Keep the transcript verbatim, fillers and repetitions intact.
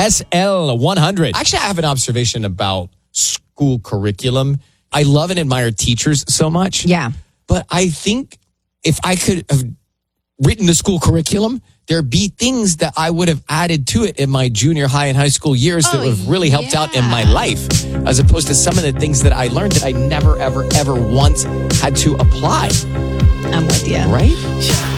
S L one hundred. Actually, I have an observation about school curriculum. I love and admire teachers so much. Yeah. But I think if I could have written the school curriculum, there'd be things that I would have added to it in my junior high and high school years that Oh, would have really helped yeah. out in my life, as opposed to some of the things that I learned that I never, ever, ever once had to apply. I'm with you. Right?